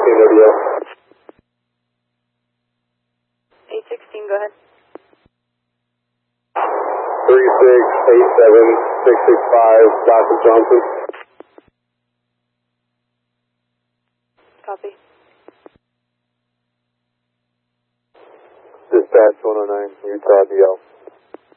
Radio. 816, go ahead. 3687665, Dr. Johnson. Copy. Dispatch 109, Utah DL.